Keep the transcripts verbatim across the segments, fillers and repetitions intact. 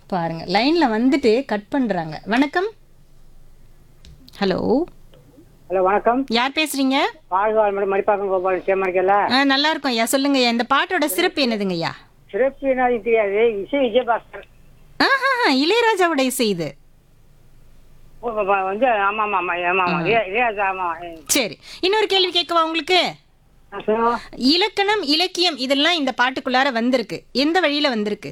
பாருங்க லைன்ல வந்துட்டு கட் பண்றாங்க. வணக்கம். ஹலோ ஹலோ வணக்கம். யார் பேசுறீங்க? வாழ்வாள் மேடம் மடிப்பாக்கம் கோபால் சேமா இருக்கல. ஆ, நல்லா இருக்கும் ஐயா. சொல்லுங்க ஐயா, இந்த பாட்டோட சிறப்பு என்னதுங்க ஐயா? சிறப்பு என்ன தெரியாது. இசை விஜயபாஸ்கர் ஆஹா, இளையராஜாவோட இசை இது. ஓ, ப- ப- வந்து ஆமா ஆமா ஆமா ஆமா ஆமா இதே இதே அது ஆமா. சரி, இன்னொரு கேள்வி கேட்கவா உங்களுக்கு? ஆ, சொல்லுங்க. இலக்கணம் இலக்கியம் இதெல்லாம் இந்த பாட்டுக்குள்ளார வந்திருக்கு. எந்த வழியில வந்திருக்கு?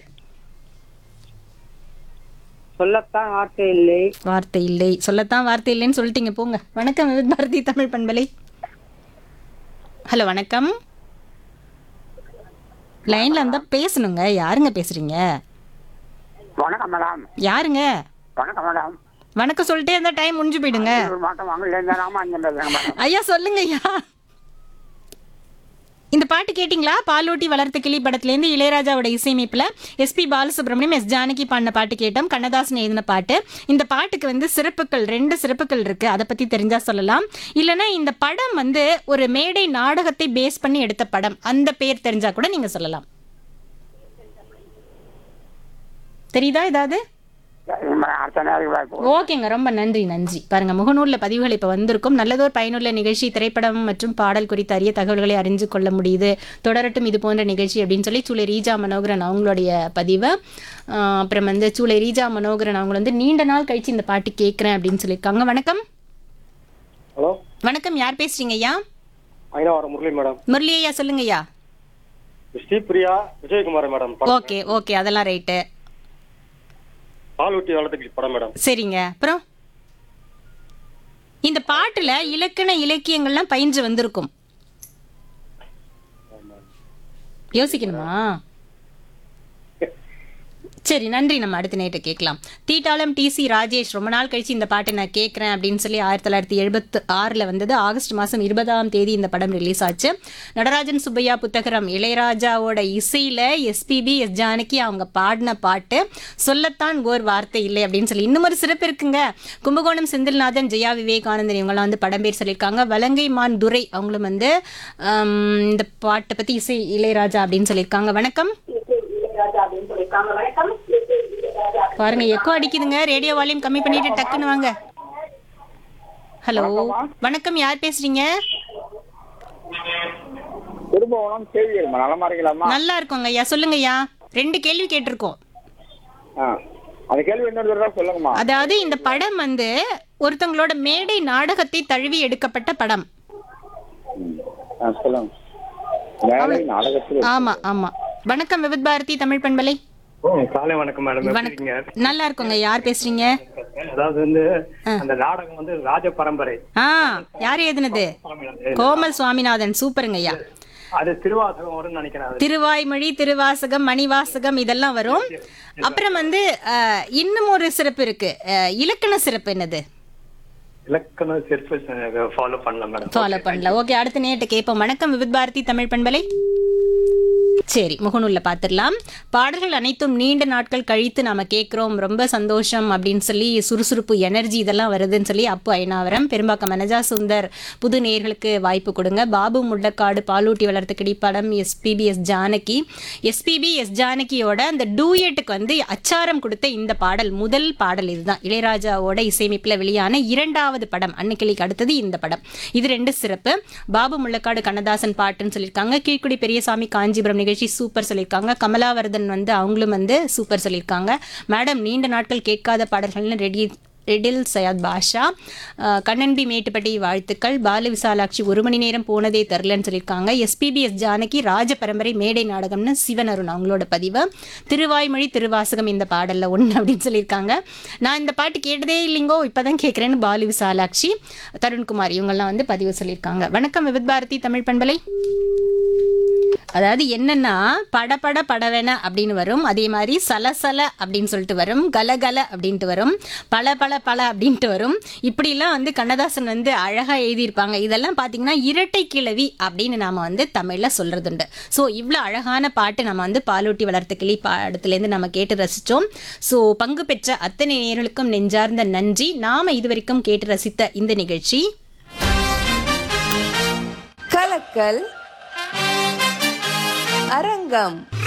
சொல்லத்தான் வார்த்தை இல்லை. வார்த்தை இல்லை. சொல்லத்தான் வார்த்தை இல்லைன்னு சொல்லிட்டீங்க போங்க. வணக்கம் விவித் பாரதி தமிழ் பண்பலை. ஹலோ வணக்கம். லைன்ல இருந்தா பேசணுங்க. யாருங்க பேசுறீங்க? வணக்கம் மேடம். யாருங்க? வணக்கம் மேடம். வணக்கம் சொல்லிட்டே இருந்தா டைம் முடிஞ்சு போயிடுங்க. ஒரு மாட்டம் வாங்கல ராமாஞ்சன் பேசுறேங்க மேடம். ஐயா சொல்லுங்க ஐயா. இந்த பாட்டு கேட்டிங்களா? பாலூட்டி வளர்த்த கிளி படத்துலேருந்து இளையராஜாவோட இசையமைப்பில் எஸ்பி பாலசுப்ரமணியம், எஸ் ஜானகி பாடின பாட்டு கேட்டோம். கண்ணதாசன் எழுதின பாட்டு. இந்த பாட்டுக்கு வந்து சிறப்புகள், ரெண்டு சிறப்புகள் இருக்கு. அதை பத்தி தெரிஞ்சா சொல்லலாம். இல்லைன்னா இந்த படம் வந்து ஒரு மேடை நாடகத்தை பேஸ் பண்ணி எடுத்த படம், அந்த பேர் தெரிஞ்சா கூட நீங்க சொல்லலாம். தெரியுதா ஏதாவது? அடுத்த நேரம் வாய்ப்பு. ஓகேங்க, ரொம்ப நன்றி நன்றி. பாருங்க, முகநூல்ல பதிவுகள் இப்போ வந்திருக்கும். நல்லதோர் பயனுள்ள நிகழ்ச்சி, திரைப்படம் மற்றும் பாடல் குறித்த அரிய தகவல்களை அறிஞ்சு கொள்ள முடியுது. தொடரட்டும் இது போன்ற நிகழ்ச்சி அப்படின்னு சொல்லி சூளை ரீஜா மனோகரன் அவங்களுடைய பதிவை. ஆஹ் அப்புறம் வந்து சூளை ரீஜா மனோகரன் அவங்க வந்து நீண்ட நாள் கழிச்சு இந்த பாட்டு கேட்குறேன் அப்படின்னு சொல்லியிருக்காங்க. வணக்கம். ஹலோ வணக்கம், யார் பேசுறீங்க ஐயா? ஐநாவரம் முரளி மேடம். முரளி ஐயா சொல்லுங்க ஐயா. Sripriya Vijayakumar madam. Okay okay, அதெல்லாம் ரைட்டு. பாலூட்டி வளர்த்த படம் மேடம். சரிங்க. அப்புறம் இந்த பாட்டுல இலக்கண இலக்கியங்கள்லாம் பயின்று வந்திருக்கும். யோசிக்கணுமா? சரி, நன்றி. நம்ம அடுத்த நேரத்தை கேட்கலாம். தீட்டாளம் டி சி ராஜேஷ் ரொம்ப நாள் கழிச்சு இந்த பாட்டை நான் கேட்குறேன் அப்படின்னு சொல்லி ஆயிரத்தி தொள்ளாயிரத்தி எழுபத்தி ஆறில் வந்தது. ஆகஸ்ட் மாதம் இருபதாம் தேதி இந்த படம் ரிலீஸ் ஆச்சு. நடராஜன் சுப்பையா புத்தகரம் இளையராஜாவோட இசையில் எஸ்பிபி, எஸ் ஜானகி அவங்க பாடின பாட்டு சொல்லத்தான் ஓர் வார்த்தை இல்லை அப்படின்னு சொல்லி. இன்னும் ஒரு சிறப்பு இருக்குங்க. கும்பகோணம் செந்தில்நாதன், ஜெயா விவேகானந்தன் இவங்கெல்லாம் வந்து படம் பேர் சொல்லியிருக்காங்க. வலங்கை மான் துரை அவங்களும் வந்து இந்த பாட்டை பற்றி இசை இளையராஜா அப்படின்னு சொல்லியிருக்காங்க. வணக்கம். பாருங்க, எக்கோ அடிக்குதுங்க. ரேடியோ வால்யூம் கம்மி பண்ணிட்டு டக்குன்னு வாங்க. ஹலோ வணக்கம், யார் பேசுறீங்க? திரும்பவும் கேள்வி நலமா இருக்கலாமா? நல்லா இருக்கோங்க ஐயா. சொல்லுங்க ஐயா. ரெண்டு கேள்வி கேட்டிருக்கோம். அந்த கேள்வி என்ன சொல்லுங்கம்மா. அதாவது இந்த படம் வந்து ஒருத்தங்களோட மேடை நாடகத்தை தழுவி எடுக்கப்பட்ட படம். சொல்லுங்க. ஆமா ஆமா. வணக்கம் விவித் பாரதி தமிழ் பண்பலை. காலை வணக்கம் மேடம். வணக்கம், நல்லா இருக்கோங்க. யார் பேசுறீங்க? அதாவது வந்து அந்த நாடகம் வந்து ராஜ பரம்பரை. ஆ, யார் எழுதுனது? கோமல் சுவாமிநாதன். சூப்பருங்க ஐயா. அது திருவாசகம் வரும்னு நினைக்கிறேன். திருவாய்மொழி, திருவாசகம், மணிவாசகம் இதெல்லாம் வரும். அப்புறம் வந்து அஹ், இன்னும் ஒரு சிறப்பு இருக்கு. அஹ், இலக்கண சிறப்பு என்னது? இலக்கண சிறப்பு ஃபாலோ பண்ணல மேடம். ஃபாலோ பண்ணல. ஓகே, அடுத்த நேரத்தை கேட்போம். வணக்கம் விவித் பாரதி தமிழ் பண்பலை. சரி, முகநூல்ல பார்த்துடலாம். பாடல்கள் அனைத்தும் நீண்ட நாட்கள் கழித்து நாம கேட்குறோம், ரொம்ப சந்தோஷம் அப்படின்னு சொல்லி சுறுசுறுப்பு, எனர்ஜி இதெல்லாம் வருதுன்னு சொல்லி அப்பு ஐநாவரம், பெரும்பாக்கம் மனஜா சுந்தர் புது நேயர்களுக்கு வாய்ப்பு கொடுங்க. பாபு முள்ளக்காடு, பாலூட்டி வளர்த்த கிடிப்படம், SPB, S Janaki. SPB, S ஜானகியோட அந்த டூயட்டுக்கு வந்து அச்சாரம் கொடுத்த இந்த பாடல் முதல் பாடல் இதுதான். இளையராஜாவோட இசையமைப்பில் வெளியான இரண்டாவது படம். அன்னைக்கிளிக்கு அடுத்தது இந்த படம். இது ரெண்டு சிறப்பு. பாபு முள்ளக்காடு கண்ணதாசன் பாட்டுன்னு சொல்லியிருக்காங்க. கீழ்குடி பெரியசாமி காஞ்சிபுரம் நிகழ்ச்சி சூப்பர் சொல்லியிருக்காங்க. கமலாவர்தன் வந்து அவங்களும் வந்து சூப்பர் சொல்லியிருக்காங்க. மேடம் நீண்ட நாட்கள் கேட்காத பாடல்கள்னு ரெடி ரெடில் சையத் பாஷா, கண்ணன்பி மேட்டுப்பட்டி வாழ்த்துக்கள். பாலு விசாலாட்சி ஒரு மணி நேரம் போனதே தெரிலன்னு சொல்லியிருக்காங்க. எஸ்பிபி, எஸ் ஜானகி ராஜ பரம்பரை மேடை நாடகம்னு சிவன் அருண் அவங்களோட பதிவு. திருவாய்மொழி, திருவாசகம் இந்த பாடலில் ஒன்று அப்படின்னு சொல்லியிருக்காங்க. நான் இந்த பாட்டு கேட்டதே இல்லைங்கோ, இப்போதான் கேட்குறேன்னு பாலு விசாலாட்சி, தருண்குமார் இவங்கெல்லாம் வந்து பதிவு சொல்லியிருக்காங்க. வணக்கம் விவித் பாரதி தமிழ் பண்பலை. அதாவது என்னன்னா, படபட படவென அப்படின்னு வரும். அதே மாதிரி சலசல அப்படின்னு சொல்லிட்டு வரும். கலகல அப்படின்ட்டு வரும். பல பல பல அப்படின்ட்டு வரும். இப்படிலாம் வந்து கண்ணதாசன் வந்து அழகாக எழுதியிருப்பாங்க. இதெல்லாம் பார்த்தீங்கன்னா இரட்டை கிளவி அப்படின்னு நாம் வந்து தமிழில் சொல்கிறதுண்டு. ஸோ இவ்வளோ அழகான பாட்டு நம்ம வந்து பாலூட்டி வளர்த்த கிளி பாடத்துலேருந்து நம்ம கேட்டு ரசித்தோம். ஸோ பங்கு பெற்ற அத்தனை நேயர்களுக்கும் நெஞ்சார்ந்த நன்றி. நாம் இதுவரைக்கும் கேட்டு ரசித்த இந்த நிகழ்ச்சி கலக்கல் அரங்கம்.